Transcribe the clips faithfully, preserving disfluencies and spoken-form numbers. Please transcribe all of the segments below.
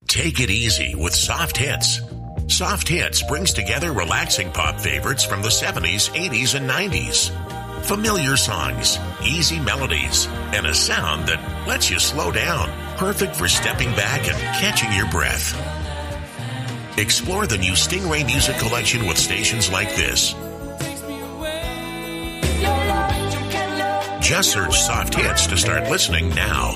Take it easy with Soft Hits. Soft Hits brings together relaxing pop favorites from the seventies, eighties, and nineties. Familiar songs, easy melodies, and a sound that lets you slow down. Perfect for stepping back and catching your breath. Explore the new Stingray Music Collection with stations like this. Just search Soft Hits to start listening now.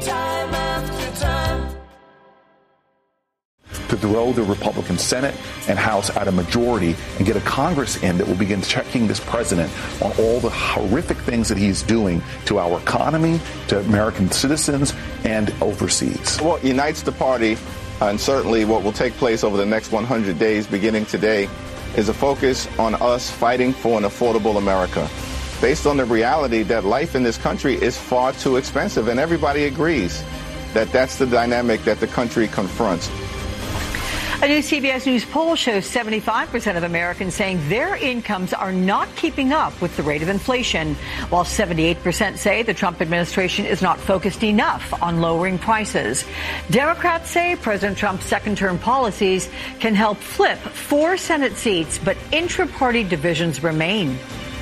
To throw the Republican Senate and House at a majority and get a Congress in that will begin checking this president on all the horrific things that he's doing to our economy, to American citizens, and overseas. What unites the party, and certainly what will take place over the next one hundred days beginning today, is a focus on us fighting for an affordable America, based on the reality that life in this country is far too expensive, and everybody agrees that that's the dynamic that the country confronts. A new C B S News poll shows seventy-five percent of Americans saying their incomes are not keeping up with the rate of inflation, while seventy-eight percent say the Trump administration is not focused enough on lowering prices. Democrats say President Trump's second-term policies can help flip four Senate seats, but intra-party divisions remain.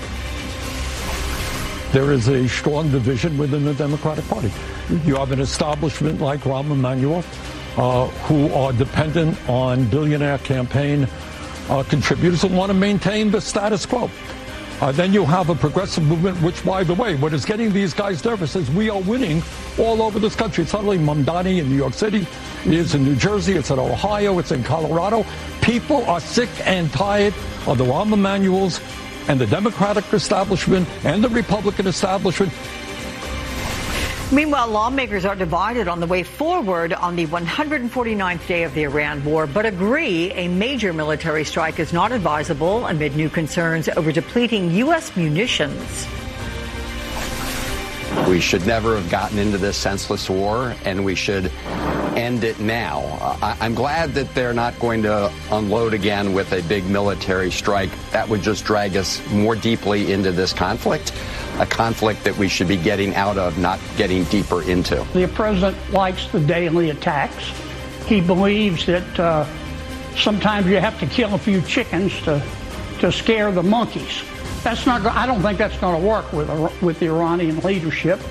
There is a strong division within the Democratic Party. Mm-hmm. You have an establishment like Rahm Emanuel, Uh, who are dependent on billionaire campaign uh, contributors and want to maintain the status quo. Uh, then you have a progressive movement, which, by the way, what is getting these guys nervous is we are winning all over this country. It's not only Mamdani in New York City, it is in New Jersey, it's in Ohio, it's in Colorado. People are sick and tired of the Rahm Emanuels and the Democratic establishment and the Republican establishment. Meanwhile, lawmakers are divided on the way forward on the one hundred forty-ninth day of the Iran war, but agree a major military strike is not advisable amid new concerns over depleting U S munitions. We should never have gotten into this senseless war, and we should end it now. Uh, I'm glad that they're not going to unload again with a big military strike. That would just drag us more deeply into this conflict, a conflict that we should be getting out of, not getting deeper into. The president likes the daily attacks. He believes that uh, sometimes you have to kill a few chickens to, to scare the monkeys. That's not. I don't think that's going to work with with the Iranian leadership.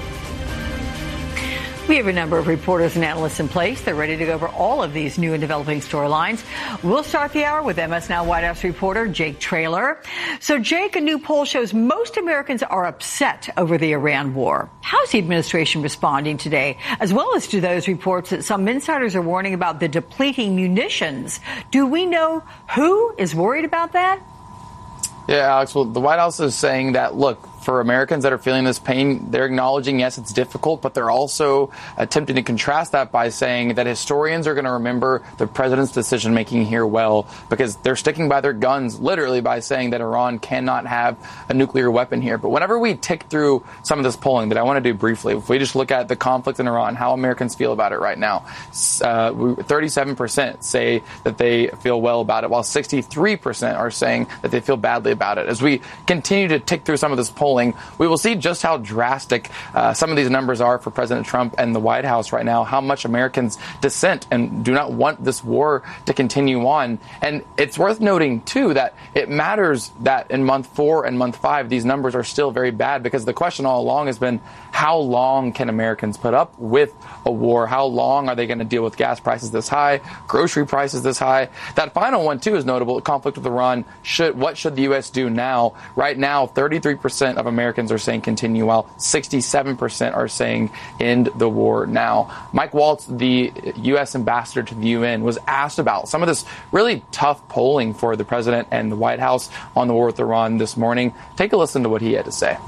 We have a number of reporters and analysts in place. They're ready to go over all of these new and developing storylines. We'll start the hour with M S Now White House reporter Jake Traylor. So, Jake, a new poll shows most Americans are upset over the Iran war. How's the administration responding today, as well as to those reports that some insiders are warning about the depleting munitions? Do we know who is worried about that? Yeah, Alex, well, the White House is saying that, look, for Americans that are feeling this pain, they're acknowledging, yes, it's difficult, but they're also attempting to contrast that by saying that historians are going to remember the president's decision-making here well, because they're sticking by their guns, literally, by saying that Iran cannot have a nuclear weapon here. But whenever we tick through some of this polling that I want to do briefly, if we just look at the conflict in Iran, how Americans feel about it right now, uh, thirty-seven percent say that they feel well about it, while sixty-three percent are saying that they feel badly about it. As we continue to tick through some of this polling, we will see just how drastic uh, some of these numbers are for President Trump and the White House right now, how much Americans dissent and do not want this war to continue on. And it's worth noting, too, that it matters that in month four and month five, these numbers are still very bad, because the question all along has been, how long can Americans put up with a war? How long are they going to deal with gas prices this high, grocery prices this high? That final one, too, is notable. Conflict with Iran. Should, what should the U S do now? Right now, thirty-three percent of Americans are saying continue, while sixty-seven percent are saying end the war now. Mike Waltz, the U S ambassador to the U N, was asked about some of this really tough polling for the president and the White House on the war with Iran this morning. Take a listen to what he had to say.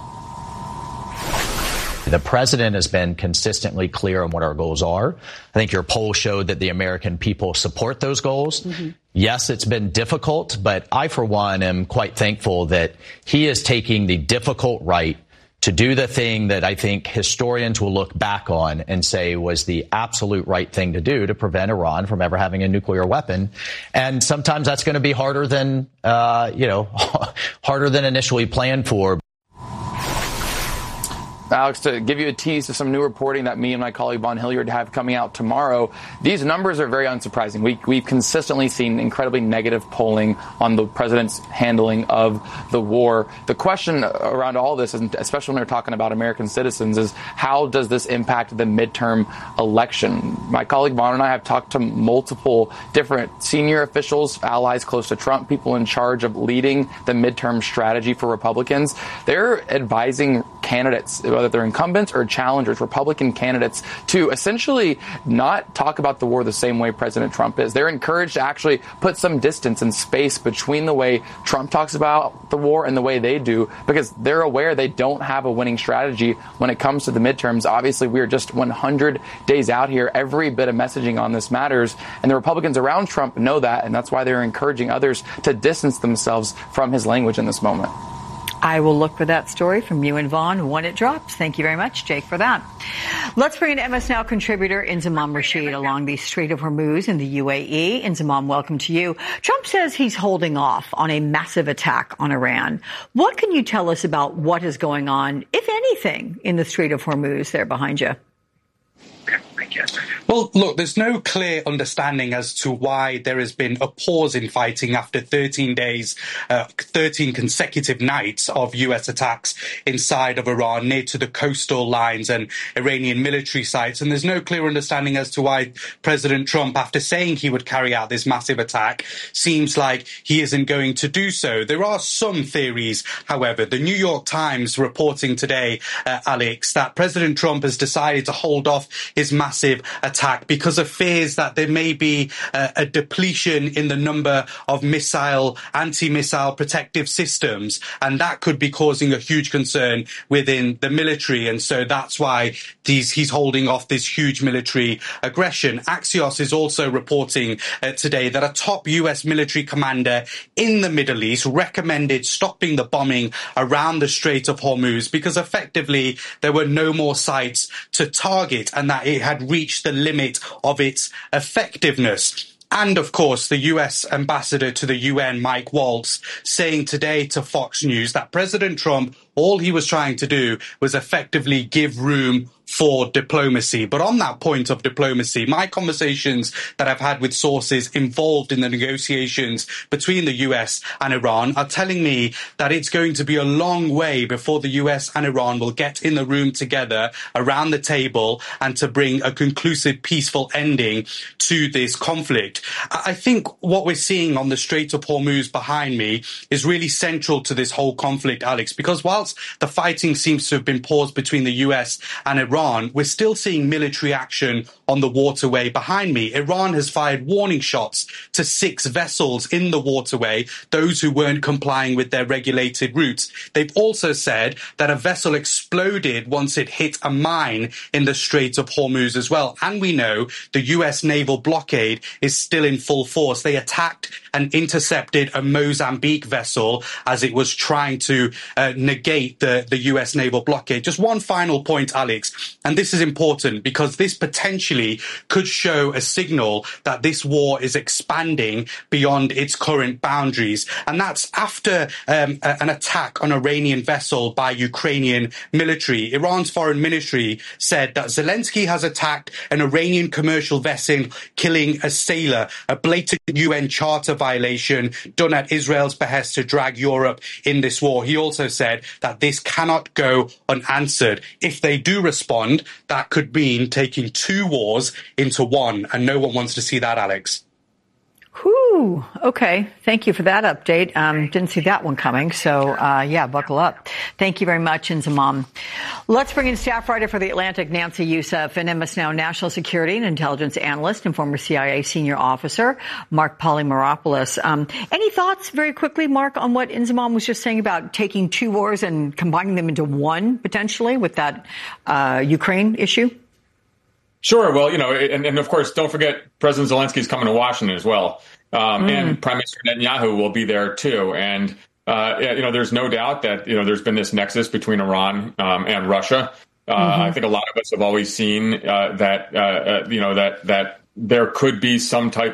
The president has been consistently clear on what our goals are. I think your poll showed that the American people support those goals. Mm-hmm. Yes, it's been difficult, but I, for one, am quite thankful that he is taking the difficult right to do the thing that I think historians will look back on and say was the absolute right thing to do to prevent Iran from ever having a nuclear weapon. And sometimes that's going to be harder than, uh, you know, harder than initially planned for. Alex, to give you a tease to some new reporting that me and my colleague Vaughn Hilliard have coming out tomorrow, these numbers are very unsurprising. We, we've consistently seen incredibly negative polling on the president's handling of the war. The question around all this, especially when we're talking about American citizens, is how does this impact the midterm election? My colleague Vaughn and I have talked to multiple different senior officials, allies close to Trump, people in charge of leading the midterm strategy for Republicans. They're advising candidates, whether they're incumbents or challengers, Republican candidates, to essentially not talk about the war the same way President Trump is. They're encouraged to actually put some distance and space between the way Trump talks about the war and the way they do, because they're aware they don't have a winning strategy when it comes to the midterms. Obviously, we're just one hundred days out here. Every bit of messaging on this matters, and the Republicans around Trump know that, and that's why they're encouraging others to distance themselves from his language in this moment. I will look for that story from you and Vaughn when it drops. Thank you very much, Jake, for that. Let's bring in M S Now contributor Inzamam Rashid along the Strait of Hormuz in the U A E. Inzamam, welcome to you. Trump says he's holding off on a massive attack on Iran. What can you tell us about what is going on, if anything, in the Strait of Hormuz there behind you? Well, look, there's no clear understanding as to why there has been a pause in fighting after thirteen days, uh, thirteen consecutive nights of U S attacks inside of Iran, near to the coastal lines and Iranian military sites. And there's no clear understanding as to why President Trump, after saying he would carry out this massive attack, seems like he isn't going to do so. There are some theories, however. The New York Times reporting today, uh, Alex, that President Trump has decided to hold off his massive attack because of fears that there may be uh, a depletion in the number of missile, anti-missile protective systems, and that could be causing a huge concern within the military. And so that's why these, he's holding off this huge military aggression. Axios is also reporting uh, today that a top U S military commander in the Middle East recommended stopping the bombing around the Strait of Hormuz because effectively there were no more sites to target and that it had reached the limit of its effectiveness. And, of course, the U S ambassador to the U N, Mike Waltz, saying today to Fox News that President Trump, all he was trying to do was effectively give room for diplomacy. But on that point of diplomacy, my conversations that I've had with sources involved in the negotiations between the U S and Iran are telling me that it's going to be a long way before the U S and Iran will get in the room together around the table and to bring a conclusive, peaceful ending to this conflict. I think what we're seeing on the Strait of Hormuz behind me is really central to this whole conflict, Alex, because whilst the fighting seems to have been paused between the U S and Iran, Iran, we're still seeing military action on the waterway behind me. Iran has fired warning shots to six vessels in the waterway, those who weren't complying with their regulated routes. They've also said that a vessel exploded once it hit a mine in the Strait of Hormuz as well. And we know the U S naval blockade is still in full force. They attacked and intercepted a Mozambique vessel as it was trying to uh, negate the, the U S naval blockade. Just one final point, Alex. And this is important because this potentially could show a signal that this war is expanding beyond its current boundaries. And that's after um, a, an attack on an Iranian vessel by Ukrainian military. Iran's foreign ministry said that Zelensky has attacked an Iranian commercial vessel, killing a sailor, a blatant U N charter violation done at Israel's behest to drag Europe in this war. He also said that this cannot go unanswered. If they do respond, that could mean taking two wars into one, and no one wants to see that, Alex. Whew. Okay. Thank you for that update. Um, didn't see that one coming. So, uh, yeah, buckle up. Thank you very much, Inzamam. Let's bring in staff writer for The Atlantic, Nancy Youssef, and M S Now national security and intelligence analyst and former C I A senior officer, Mark Polymeropoulos. Um, any thoughts very quickly, Mark, on what Inzamam was just saying about taking two wars and combining them into one potentially with that uh, Ukraine issue? Sure. Well, you know, and, and of course, don't forget President Zelensky is coming to Washington as well. Um, mm. And Prime Minister Netanyahu will be there, too. And, uh, you know, there's no doubt that, you know, there's been this nexus between Iran um, and Russia. Uh, mm-hmm. I think a lot of us have always seen uh, that, uh, uh, you know, that that there could be some type